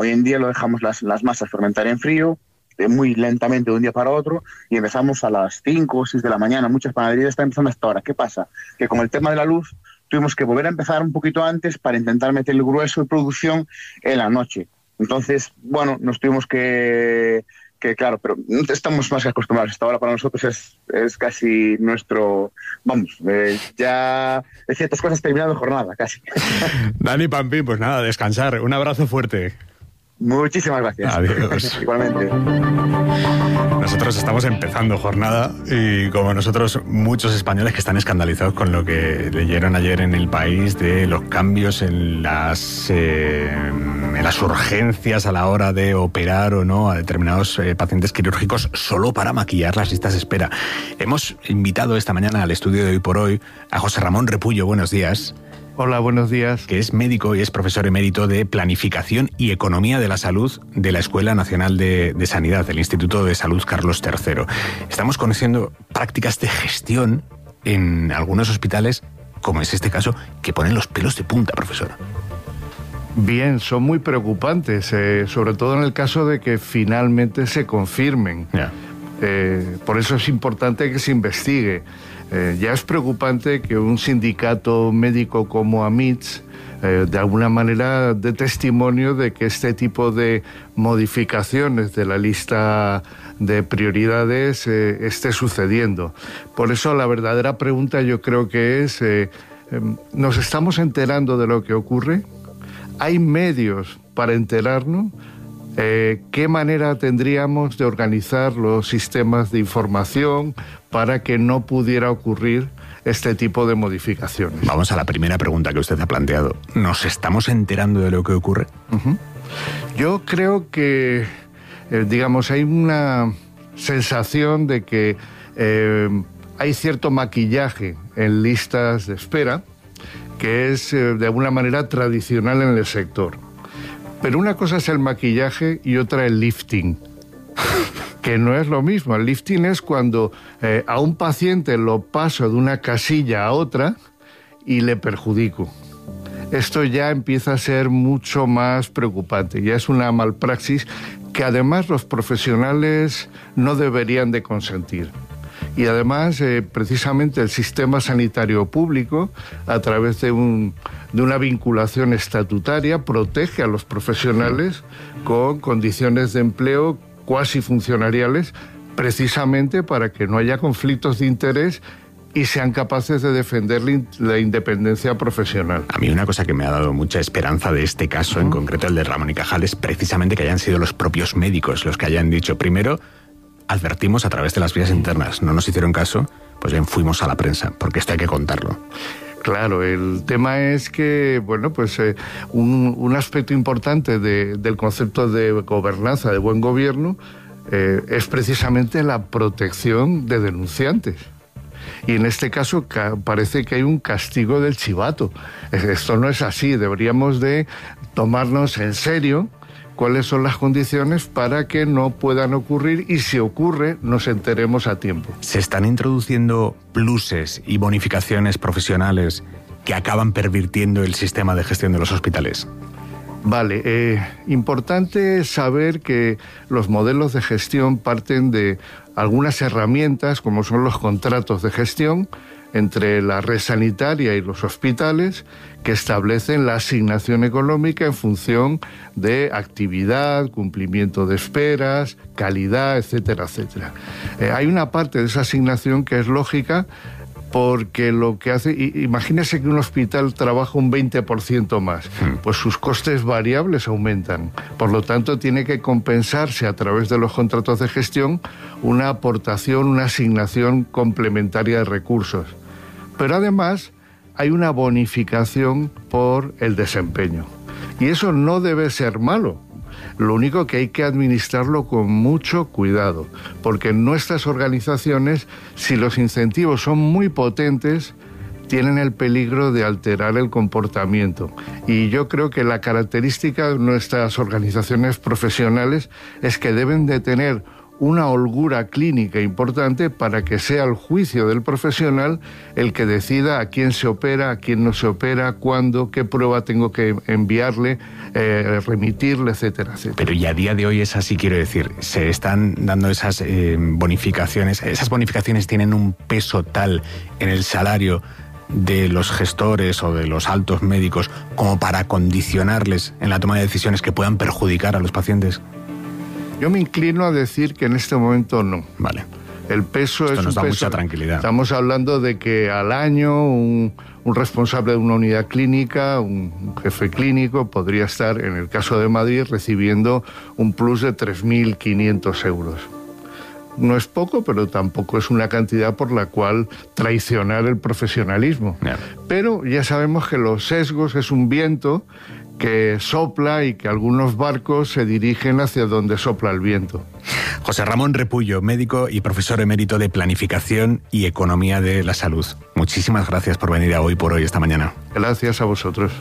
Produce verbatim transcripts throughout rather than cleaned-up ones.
Hoy en día lo dejamos las, las masas fermentar en frío, eh, muy lentamente de un día para otro, y empezamos a las cinco o seis de la mañana. Muchas panaderías están empezando hasta ahora. ¿Qué pasa? Que con el tema de la luz tuvimos que volver a empezar un poquito antes para intentar meter el grueso de producción en la noche. Entonces, bueno, nos tuvimos que... que claro, pero estamos más que acostumbrados. Esta hora para nosotros es, es casi nuestro, vamos, eh, ya de ciertas cosas terminado jornada, casi. Dani Pampín, pues nada, descansar. Un abrazo fuerte. Muchísimas gracias. Adiós. Igualmente. Nosotros estamos empezando jornada y como nosotros, muchos españoles que están escandalizados con lo que leyeron ayer en El País de los cambios en las, eh, en las urgencias a la hora de operar o no a determinados eh, pacientes quirúrgicos solo para maquillar las listas de espera. Hemos invitado esta mañana al estudio de Hoy por Hoy a José Ramón Repullo. Buenos días. Hola, buenos días. Que es médico y es profesor emérito de Planificación y Economía de la Salud de la Escuela Nacional de, de Sanidad, del Instituto de Salud Carlos tercero. Estamos conociendo prácticas de gestión en algunos hospitales, como es este caso, que ponen los pelos de punta, profesor. Bien, son muy preocupantes, eh, sobre todo en el caso de que finalmente se confirmen. Yeah. Eh, por eso es importante que se investigue. Eh, ya es preocupante que un sindicato médico como AMITS eh, de alguna manera dé testimonio de que este tipo de modificaciones de la lista de prioridades eh, esté sucediendo. Por eso la verdadera pregunta yo creo que es, eh, eh, ¿nos estamos enterando de lo que ocurre? ¿Hay medios para enterarnos? Eh, ¿Qué manera tendríamos de organizar los sistemas de información para que no pudiera ocurrir este tipo de modificaciones? Vamos a la primera pregunta que usted ha planteado. ¿Nos estamos enterando de lo que ocurre? Uh-huh. Yo creo que, eh, digamos, hay una sensación de que eh, hay cierto maquillaje en listas de espera que es eh, de alguna manera tradicional en el sector. Pero una cosa es el maquillaje y otra el lifting, que no es lo mismo. El lifting es cuando eh, a un paciente lo paso de una casilla a otra y le perjudico. Esto ya empieza a ser mucho más preocupante. Ya es una malpraxis que además los profesionales no deberían de consentir. Y además, eh, precisamente el sistema sanitario público, a través de, un, de una vinculación estatutaria, protege a los profesionales con condiciones de empleo cuasi funcionariales, precisamente para que no haya conflictos de interés y sean capaces de defender la, in- la independencia profesional. A mí una cosa que me ha dado mucha esperanza de este caso, uh-huh. en concreto el de Ramón y Cajal, es precisamente que hayan sido los propios médicos los que hayan dicho, primero, advertimos a través de las vías internas, no nos hicieron caso, pues bien fuimos a la prensa, porque esto hay que contarlo. Claro, el tema es que, bueno, pues eh, un, un aspecto importante de, del concepto de gobernanza, de buen gobierno, eh, es precisamente la protección de denunciantes. Y en este caso ca- parece que hay un castigo del chivato. Esto no es así, deberíamos de tomarnos en serio cuáles son las condiciones para que no puedan ocurrir y si ocurre nos enteremos a tiempo. ¿Se están introduciendo pluses y bonificaciones profesionales que acaban pervirtiendo el sistema de gestión de los hospitales? Vale, eh, importante saber que los modelos de gestión parten de algunas herramientas como son los contratos de gestión entre la red sanitaria y los hospitales que establecen la asignación económica en función de actividad, cumplimiento de esperas, calidad, etcétera, etcétera. Eh, hay una parte de esa asignación que es lógica porque lo que hace, imagínese que un hospital trabaja un veinte por ciento más, pues sus costes variables aumentan. Por lo tanto, tiene que compensarse a través de los contratos de gestión una aportación, una asignación complementaria de recursos. Pero además hay una bonificación por el desempeño. Y eso no debe ser malo. Lo único que hay que administrarlo con mucho cuidado, porque en nuestras organizaciones, si los incentivos son muy potentes, tienen el peligro de alterar el comportamiento. Y yo creo que la característica de nuestras organizaciones profesionales es que deben de tener una holgura clínica importante para que sea el juicio del profesional el que decida a quién se opera, a quién no se opera, cuándo, qué prueba tengo que enviarle, eh, remitirle, etcétera, etcétera. Pero y a día de hoy es así, quiero decir, se están dando esas eh, bonificaciones, esas bonificaciones tienen un peso tal en el salario de los gestores o de los altos médicos como para condicionarles en la toma de decisiones que puedan perjudicar a los pacientes. Yo me inclino a decir que en este momento no. Vale. El peso Esto es nos un da peso, mucha tranquilidad. Estamos hablando de que al año un, un responsable de una unidad clínica, un jefe clínico, podría estar, en el caso de Madrid, recibiendo un plus de tres mil quinientos euros. No es poco, pero tampoco es una cantidad por la cual traicionar el profesionalismo. Yeah. Pero ya sabemos que los sesgos es un viento que sopla y que algunos barcos se dirigen hacia donde sopla el viento. José Ramón Repullo, médico y profesor emérito de Planificación y Economía de la Salud. Muchísimas gracias por venir a Hoy por Hoy esta mañana. Gracias a vosotros.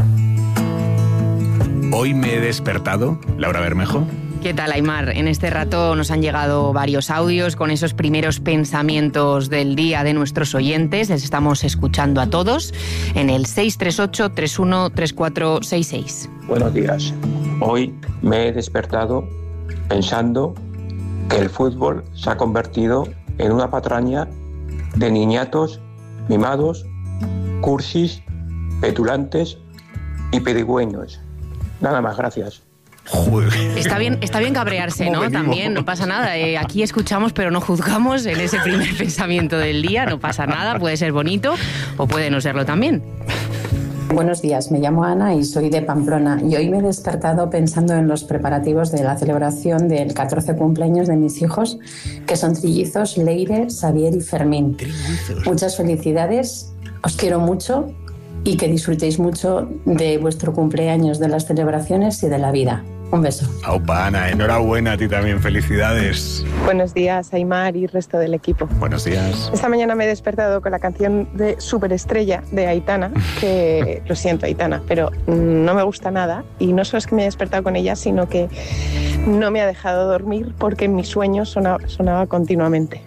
Hoy me he despertado, Laura Bermejo. ¿Qué tal, Aimar? En este rato nos han llegado varios audios con esos primeros pensamientos del día de nuestros oyentes. Les estamos escuchando a todos en el seis tres ocho, tres uno tres cuatro seis seis. Buenos días. Hoy me he despertado pensando que el fútbol se ha convertido en una patraña de niñatos mimados, cursis, petulantes y pedigüeños. Nada más, gracias. Joder. Está bien, está bien cabrearse, ¿no? También, no pasa nada. Eh, aquí escuchamos, pero no juzgamos en ese primer pensamiento del día. No pasa nada, puede ser bonito o puede no serlo también. Buenos días, me llamo Ana y soy de Pamplona. Y hoy me he despertado pensando en los preparativos de la celebración del catorce cumpleaños de mis hijos, que son trillizos Leire, Xavier y Fermín. Trillizos. Muchas felicidades, os quiero mucho y que disfrutéis mucho de vuestro cumpleaños, de las celebraciones y de la vida. Un beso. Aupa, Ana, enhorabuena a ti también, felicidades. Buenos días, Aimar y resto del equipo. Buenos días. Esta mañana me he despertado con la canción de Superestrella de Aitana, que lo siento, Aitana, pero no me gusta nada. Y no solo es que me he despertado con ella, sino que no me ha dejado dormir porque en mis sueños sonaba, sonaba continuamente.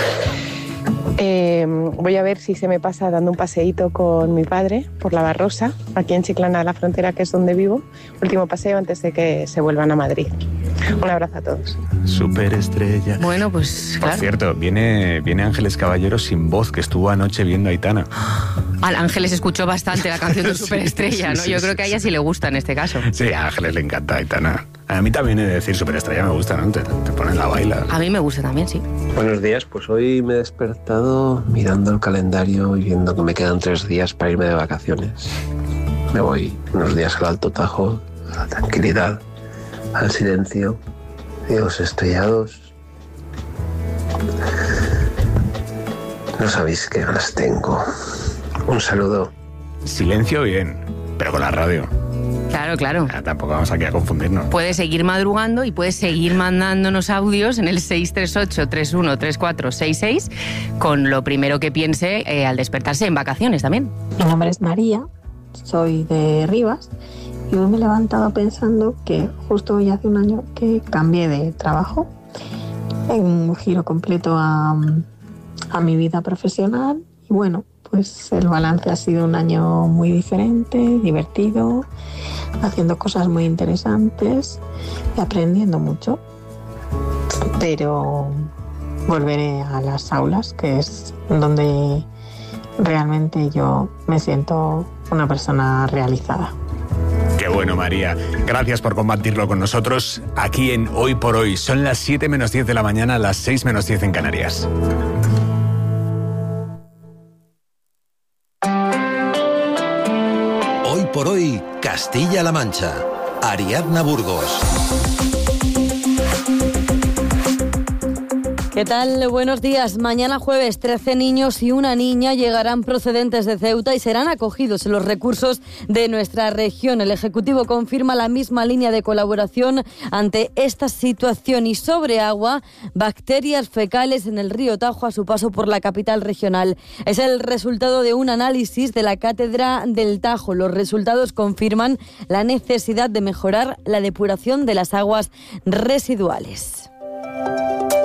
Eh, voy a ver si se me pasa dando un paseíto con mi padre por la Barrosa, aquí en Chiclana, la frontera, que es donde vivo. Último paseo antes de que se vuelvan a Madrid. Un abrazo a todos. Superestrella. Bueno, pues claro. Por cierto, viene, viene Ángeles Caballero sin voz, que estuvo anoche viendo a Aitana. Al Ángeles escuchó bastante la canción de Superestrella, sí, sí, ¿no? sí, Yo sí, creo que a ella sí, sí sí le gusta en este caso. Sí, a Ángeles le encanta Aitana. A mí también he de decir Superestrella me gusta, ¿no? Te, te ponen la baila. A mí me gusta también, sí. Buenos días, pues hoy me he despertado mirando el calendario y viendo que me quedan tres días para irme de vacaciones. Me voy unos días al Alto Tajo, a la tranquilidad, al silencio, ciegos estrellados. No sabéis qué ganas tengo. Un saludo. Silencio bien, pero con la radio. Claro, claro. Ya, tampoco vamos aquí a confundirnos. Puedes seguir madrugando y puedes seguir mandándonos audios en el seis tres ocho, tres uno tres cuatro seis seis con lo primero que piense eh, al despertarse en vacaciones también. Mi nombre es María, soy de Rivas y hoy me he levantado pensando que justo hoy hace un año que cambié de trabajo, en un giro completo a, a mi vida profesional y bueno, pues el balance ha sido un año muy diferente, divertido, haciendo cosas muy interesantes y aprendiendo mucho. Pero volveré a las aulas, que es donde realmente yo me siento una persona realizada. Qué bueno, María. Gracias por compartirlo con nosotros aquí en Hoy por Hoy. Son las siete menos diez de la mañana, las seis menos diez en Canarias. Hoy por Hoy, Castilla-La Mancha. Ariadna Burgos. ¿Qué tal? Buenos días. Mañana jueves, trece niños y una niña llegarán procedentes de Ceuta y serán acogidos en los recursos de nuestra región. El Ejecutivo confirma la misma línea de colaboración ante esta situación. Y sobre agua, bacterias fecales en el río Tajo a su paso por la capital regional. Es el resultado de un análisis de la Cátedra del Tajo. Los resultados confirman la necesidad de mejorar la depuración de las aguas residuales.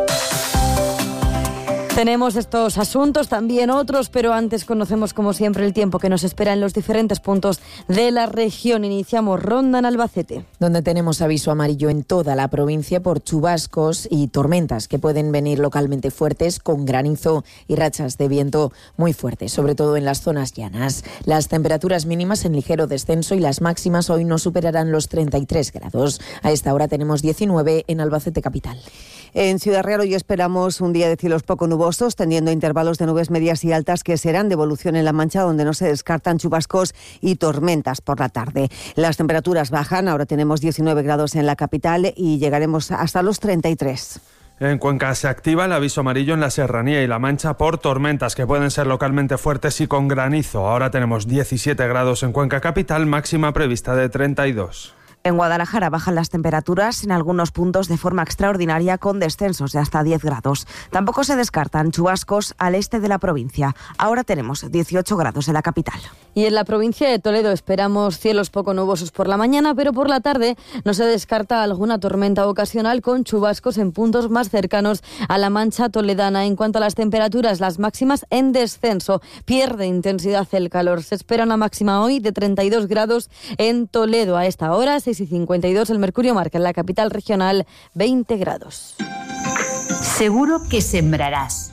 Tenemos estos asuntos, también otros, pero antes conocemos como siempre el tiempo que nos espera en los diferentes puntos de la región. Iniciamos ronda en Albacete, donde tenemos aviso amarillo en toda la provincia por chubascos y tormentas que pueden venir localmente fuertes con granizo y rachas de viento muy fuertes, sobre todo en las zonas llanas. Las temperaturas mínimas en ligero descenso y las máximas hoy no superarán los treinta y tres grados. A esta hora tenemos diecinueve en Albacete capital. En Ciudad Real hoy esperamos un día de cielos poco nubosos, tendiendo intervalos de nubes medias y altas que serán de evolución en La Mancha, donde no se descartan chubascos y tormentas por la tarde. Las temperaturas bajan, ahora tenemos diecinueve grados en la capital y llegaremos hasta los treinta y tres. En Cuenca se activa el aviso amarillo en la Serranía y La Mancha por tormentas que pueden ser localmente fuertes y con granizo. Ahora tenemos diecisiete grados en Cuenca capital, máxima prevista de treinta y dos. En Guadalajara bajan las temperaturas en algunos puntos de forma extraordinaria con descensos de hasta diez grados. Tampoco se descartan chubascos al este de la provincia. Ahora tenemos dieciocho grados en la capital. Y en la provincia de Toledo esperamos cielos poco nubosos por la mañana, pero por la tarde no se descarta alguna tormenta ocasional con chubascos en puntos más cercanos a la Mancha toledana. En cuanto a las temperaturas, las máximas en descenso. Pierde intensidad el calor. Se espera una máxima hoy de treinta y dos grados en Toledo. A esta hora, seis y cincuenta y dos, el mercurio marca en la capital regional veinte grados. Seguro que sembrarás,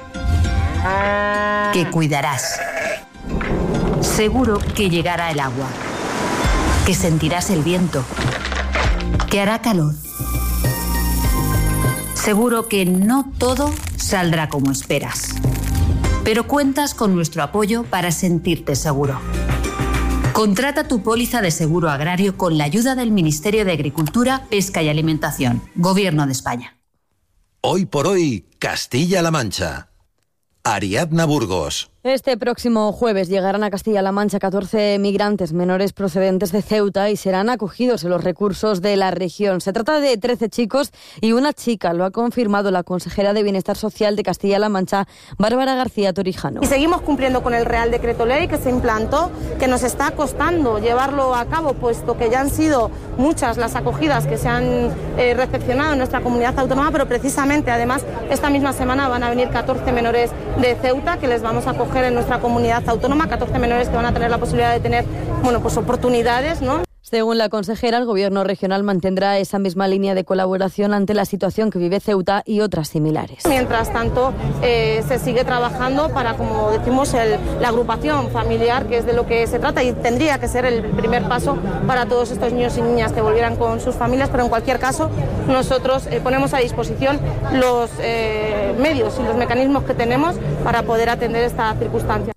que cuidarás. Seguro que llegará el agua, que sentirás el viento, que hará calor. Seguro que no todo saldrá como esperas, pero cuentas con nuestro apoyo para sentirte seguro. Contrata tu póliza de seguro agrario con la ayuda del Ministerio de Agricultura, Pesca y Alimentación, Gobierno de España. Hoy por hoy, Castilla-La Mancha. Ariadna Burgos. Este próximo jueves llegarán a Castilla-La Mancha catorce migrantes menores procedentes de Ceuta y serán acogidos en los recursos de la región. Se trata de trece chicos y una chica, lo ha confirmado la consejera de Bienestar Social de Castilla-La Mancha, Bárbara García Torijano. Y seguimos cumpliendo con el Real Decreto Ley que se implantó, que nos está costando llevarlo a cabo, puesto que ya han sido muchas las acogidas que se han eh, recepcionado en nuestra comunidad autónoma, pero precisamente, además, esta misma semana van a venir catorce menores de Ceuta que les vamos a acoger en nuestra comunidad autónoma, catorce menores que van a tener la posibilidad de tener, bueno, pues oportunidades, ¿no? Según la consejera, el Gobierno regional mantendrá esa misma línea de colaboración ante la situación que vive Ceuta y otras similares. Mientras tanto, eh, se sigue trabajando para, como decimos, el, la agrupación familiar, que es de lo que se trata y tendría que ser el primer paso para todos estos niños y niñas que volvieran con sus familias, pero en cualquier caso nosotros eh, ponemos a disposición los eh, medios y los mecanismos que tenemos para poder atender esta circunstancia.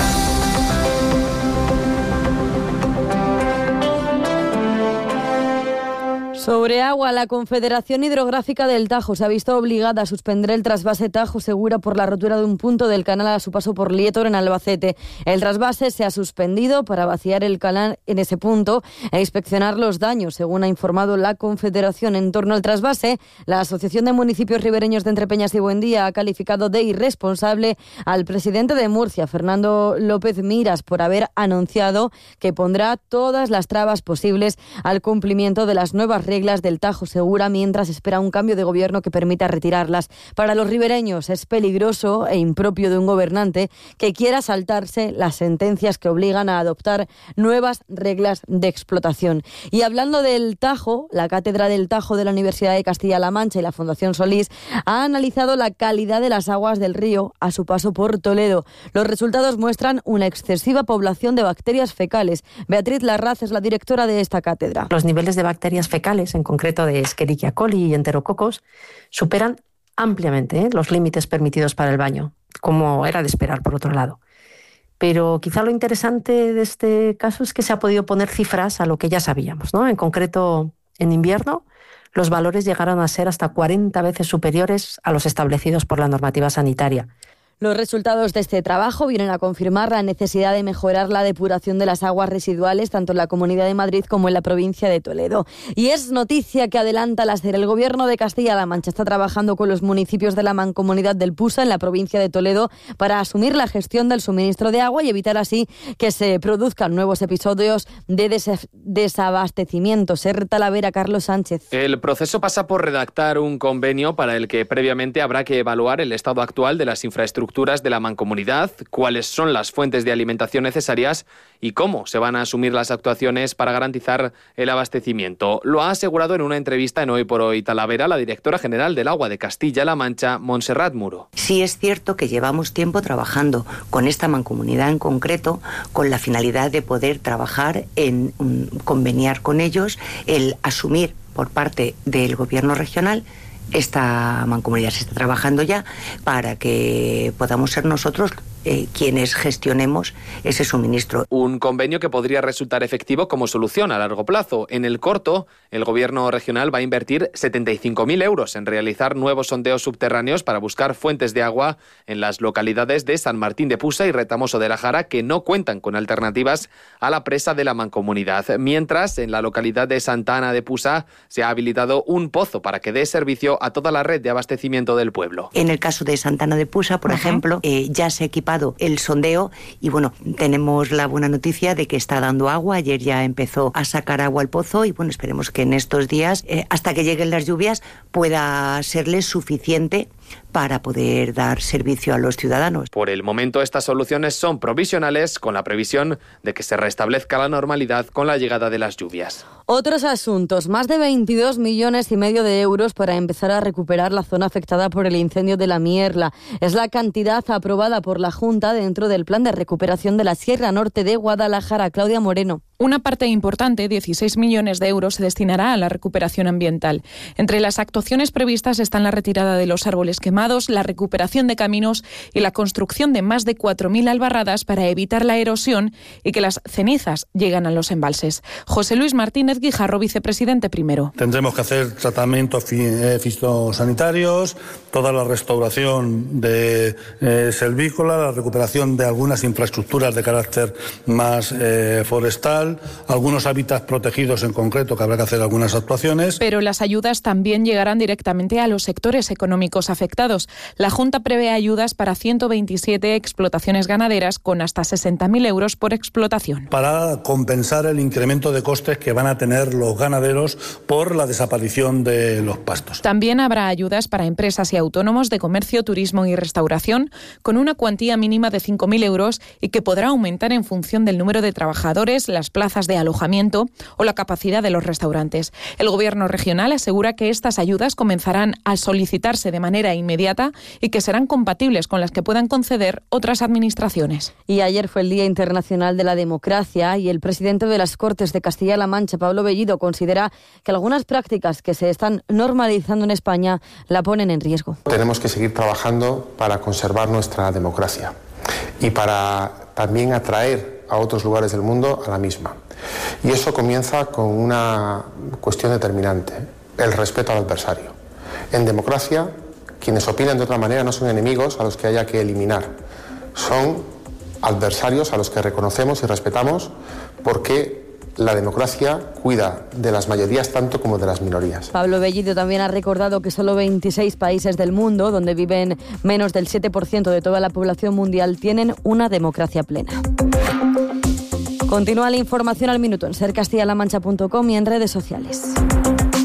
Sobre agua, la Confederación Hidrográfica del Tajo se ha visto obligada a suspender el trasvase Tajo Segura por la rotura de un punto del canal a su paso por Lietor en Albacete. El trasvase se ha suspendido para vaciar el canal en ese punto e inspeccionar los daños, según ha informado la Confederación. En torno al trasvase, la Asociación de Municipios Ribereños de Entrepeñas y Buendía ha calificado de irresponsable al presidente de Murcia, Fernando López Miras, por haber anunciado que pondrá todas las trabas posibles al cumplimiento de las nuevas reglas reglas del Tajo Segura mientras espera un cambio de gobierno que permita retirarlas. Para los ribereños es peligroso e impropio de un gobernante que quiera saltarse las sentencias que obligan a adoptar nuevas reglas de explotación. Y hablando del Tajo, la Cátedra del Tajo de la Universidad de Castilla-La Mancha y la Fundación Solís ha analizado la calidad de las aguas del río a su paso por Toledo. Los resultados muestran una excesiva población de bacterias fecales. Beatriz Larraz es la directora de esta cátedra. Los niveles de bacterias fecales, en concreto de Escherichia coli y enterococos, superan ampliamente ¿eh? los límites permitidos para el baño, como era de esperar por otro lado. Pero quizá lo interesante de este caso es que se ha podido poner cifras a lo que ya sabíamos, ¿no? En concreto, en invierno, los valores llegaron a ser hasta cuarenta veces superiores a los establecidos por la normativa sanitaria. Los resultados de este trabajo vienen a confirmar la necesidad de mejorar la depuración de las aguas residuales tanto en la Comunidad de Madrid como en la provincia de Toledo. Y es noticia que adelanta la SER. El Gobierno de Castilla-La Mancha está trabajando con los municipios de la Mancomunidad del Pusa en la provincia de Toledo para asumir la gestión del suministro de agua y evitar así que se produzcan nuevos episodios de des- desabastecimiento. SER Talavera, Carlos Sánchez. El proceso pasa por redactar un convenio para el que previamente habrá que evaluar el estado actual de las infraestructuras de la mancomunidad, cuáles son las fuentes de alimentación necesarias y cómo se van a asumir las actuaciones para garantizar el abastecimiento. Lo ha asegurado en una entrevista en Hoy por Hoy Talavera la directora general del Agua de Castilla-La Mancha, Montserrat Muro. Sí es cierto que llevamos tiempo trabajando con esta mancomunidad en concreto con la finalidad de poder trabajar en um, conveniar con ellos el asumir por parte del gobierno regional. Esta mancomunidad se está trabajando ya para que podamos ser nosotros eh, quienes gestionemos ese suministro. Un convenio que podría resultar efectivo como solución a largo plazo. En el corto, el gobierno regional va a invertir setenta y cinco mil euros en realizar nuevos sondeos subterráneos para buscar fuentes de agua en las localidades de San Martín de Pusa y Retamoso de la Jara, que no cuentan con alternativas a la presa de la mancomunidad. Mientras, en la localidad de Santa Ana de Pusa se ha habilitado un pozo para que dé servicio a toda la red de abastecimiento del pueblo. En el caso de Santa Ana de Pusa, por Ajá. ejemplo, eh, ya se ha equipado el sondeo y bueno, tenemos la buena noticia de que está dando agua. Ayer ya empezó a sacar agua al pozo y bueno, esperemos que en estos días, eh, hasta que lleguen las lluvias, pueda serles suficiente para poder dar servicio a los ciudadanos. Por el momento, estas soluciones son provisionales, con la previsión de que se restablezca la normalidad con la llegada de las lluvias. Otros asuntos. Más de veintidós millones y medio de euros para empezar a recuperar la zona afectada por el incendio de la Mierla. Es la cantidad aprobada por la Junta dentro del Plan de Recuperación de la Sierra Norte de Guadalajara. Claudia Moreno. Una parte importante, dieciséis millones de euros, se destinará a la recuperación ambiental. Entre las actuaciones previstas están la retirada de los árboles quemados, la recuperación de caminos y la construcción de más de cuatro mil albarradas para evitar la erosión y que las cenizas lleguen a los embalses. José Luis Martínez Guijarro, vicepresidente primero. Tendremos que hacer tratamientos fitosanitarios, toda la restauración de eh, selvícola, la recuperación de algunas infraestructuras de carácter más eh, forestal, algunos hábitats protegidos en concreto que habrá que hacer algunas actuaciones. Pero las ayudas también llegarán directamente a los sectores económicos afectados. La Junta prevé ayudas para ciento veintisiete explotaciones ganaderas con hasta sesenta mil euros por explotación. Para compensar el incremento de costes que van a tener los ganaderos por la desaparición de los pastos. También habrá ayudas para empresas y autónomos de comercio, turismo y restauración con una cuantía mínima de cinco mil euros y que podrá aumentar en función del número de trabajadores, las plazas de alojamiento o la capacidad de los restaurantes. El Gobierno regional asegura que estas ayudas comenzarán a solicitarse de manera inmediata y que serán compatibles con las que puedan conceder otras administraciones. Y ayer fue el Día Internacional de la Democracia y el presidente de las Cortes de Castilla-La Mancha, Pablo Bellido, considera que algunas prácticas que se están normalizando en España la ponen en riesgo. Tenemos que seguir trabajando para conservar nuestra democracia y para también atraer a otros lugares del mundo a la misma. Y eso comienza con una cuestión determinante, el respeto al adversario. En democracia, quienes opinan de otra manera no son enemigos a los que haya que eliminar, son adversarios a los que reconocemos y respetamos porque la democracia cuida de las mayorías tanto como de las minorías. Pablo Bellido también ha recordado que solo veintiséis países del mundo, donde viven menos del siete por ciento de toda la población mundial, tienen una democracia plena. Continúa la información al minuto en ser castilla la mancha punto com y en redes sociales.